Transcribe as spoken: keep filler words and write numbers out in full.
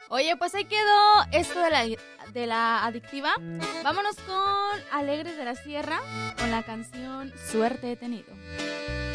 Oye, pues ahí quedó esto de la, de la adictiva. Vámonos con Alegres de la Sierra, con la canción Suerte he tenido.